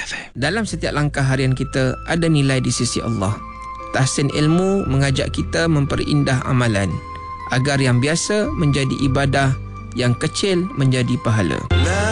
Dalam setiap langkah harian kita ada nilai di sisi Allah. Tahsin ilmu mengajak kita memperindah amalan agar yang biasa menjadi ibadah, yang kecil menjadi pahala.